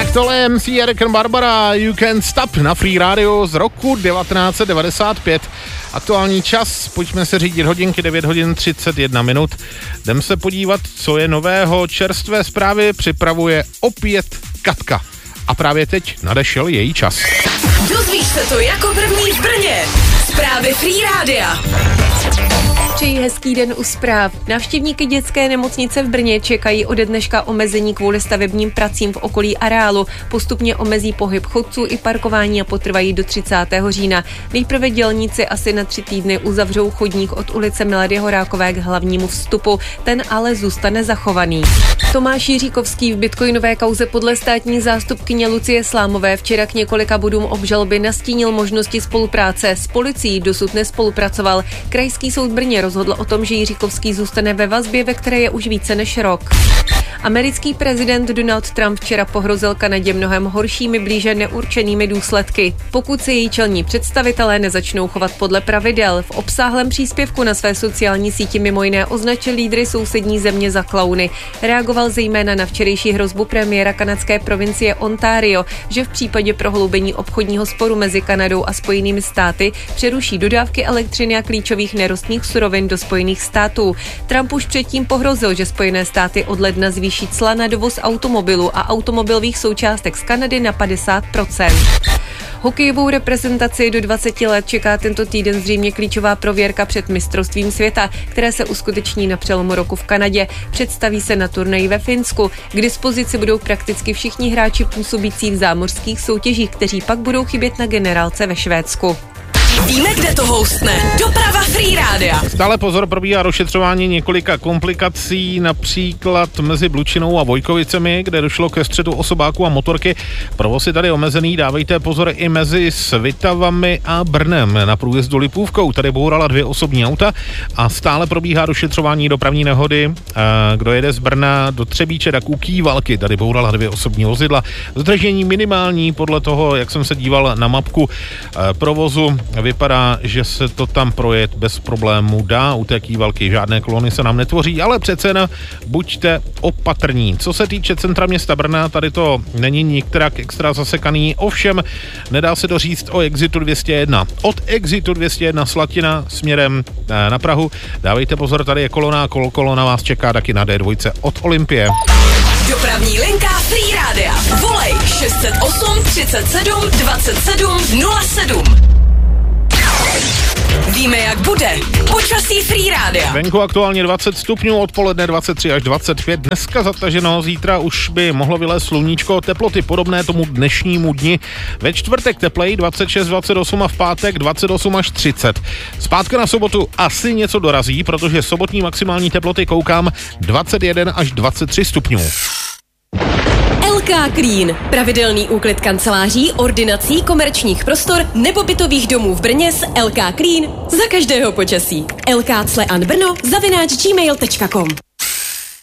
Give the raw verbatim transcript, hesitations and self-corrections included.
Tak tohle je em cé Eric and Barbara, You Can't Stop na Free Radio z roku devatenáct set devadesát pět. Aktuální čas, pojďme se řídit hodinky, devět hodin třicet jedna minut. Jdem se podívat, co je nového. Čerstvé zprávy připravuje opět Katka. A právě teď nadešel její čas. Dozvíš se to jako první v Brně. Zprávy Free Rádia. Přeji hezký den u zpráv. Návštěvníky dětské nemocnice v Brně čekají ode dneška omezení kvůli stavebním pracím v okolí areálu. Postupně omezí pohyb chodců i parkování a potrvají do třicátého října. Nejprve dělníci asi na tři týdny uzavřou chodník od ulice Milady Horákové k hlavnímu vstupu. Ten ale zůstane zachovaný. Tomáš Jiříkovský v bitcoinové kauze podle státní zástupkyně Lucie Slámové včera k několika bodům obžaloby nastínil možnosti spolupráce. S policií dosud nespolupracoval. Krajský soud Brně rozhodl o tom, že Jiříkovský zůstane ve vazbě, ve které je už více než rok. Americký prezident Donald Trump včera pohrozil Kanadě mnohem horšími, blíže neurčenými důsledky, pokud se její čelní představitelé nezačnou chovat podle pravidel. V obsáhlém příspěvku na své sociální síti mimo jiné označil lídry sousední země za klauny. Reagoval zejména na včerejší hrozbu premiéra kanadské provincie Ontario, že v případě prohloubení obchodního sporu mezi Kanadou a Spojenými státy přeruší dodávky elektřiny a klíčových nerostných surovin do Spojených států. Trump už předtím pohrozil, že Spojené státy od ledna zvýší cla na dovoz automobilů a automobilových součástek z Kanady na padesát procent. Hokejovou reprezentaci do dvaceti let čeká tento týden zřejmě klíčová prověrka před mistrovstvím světa, které se uskuteční na přelomu roku v Kanadě. Představí se na turnaji ve Finsku. K dispozici budou prakticky všichni hráči působící v zámořských soutěžích, kteří pak budou chybět na generálce ve Švédsku. Víme, kde to houstne. Doprava Free Rádia. Stále pozor, probíhá rozšetřování několika komplikací, například mezi Blučinou a Vojkovicemi, kde došlo ke střetu osobáků a motorky. Provoz je tady omezený, dávejte pozor i mezi Svitavami a Brnem. Na průjezdu Lipůvkou tady bourala dvě osobní auta a stále probíhá rozšetřování dopravní nehody. Kdo jede z Brna do Třebíče, tak u Kývalky tady bourala dvě osobní vozidla. Zdržení minimální podle toho, jak jsem se díval na mapku provozu. Vypadá, že se to tam projet bez problémů dá, u té Kývalky žádné kolony se nám netvoří, ale přece jen buďte opatrní. Co se týče centra města Brna, tady to není nikterak extra zasekaný, ovšem nedá se to říct o exitu dvě stě jedna. Od exitu dvě stě jedna Slatina směrem na Prahu, dávejte pozor, tady je kolona, kol, kolona vás čeká taky na dé dva od Olympie. Dopravní linka Free Rádia. Volej šest set osm třicet sedm dvacet sedm nula sedm. Víme, jak bude. Počasí Free Rádia. Venku aktuálně dvacet stupňů, odpoledne dvacet tři až dvacet pět. Dneska zataženo, zítra už by mohlo vylézt sluníčko, teploty podobné tomu dnešnímu dni. Ve čtvrtek teplej dvacet šest dvacet osm a v pátek dvacet osm až třicet. Zpátka na sobotu asi něco dorazí, protože sobotní maximální teploty koukám dvacet jedna až dvacet tři stupňů. el ká Clean. Pravidelný úklid kanceláří, ordinací, komerčních prostor nebo bytových domů v Brně s el ká Clean za každého počasí. el ká Brno zavináč gmail tečka com.